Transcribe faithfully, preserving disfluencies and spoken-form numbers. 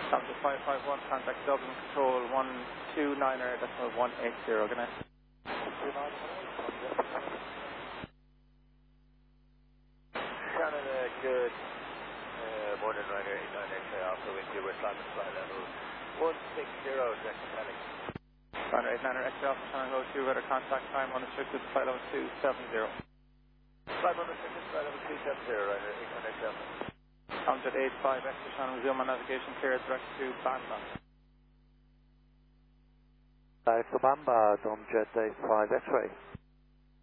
Delta five five one, contact Dublin Control one two niner, decimal one eight zero, good night. Shannon, uh, good uh, morning, Ryder eight nine X ray Alpha, wind two, West London, flight level one six zero, direct mechanic. Ryder eight niner X ray Alpha, Shannon Go two, radar contact time unrestricted, flight level two seven zero. Flight unrestricted, flight level two seven zero, Ryder eight nine X ray Alpha. Contact eight five X ray Shannon, resume on navigation, clear direct to Banda. Direct to Bamba, Domjet eight five X ray.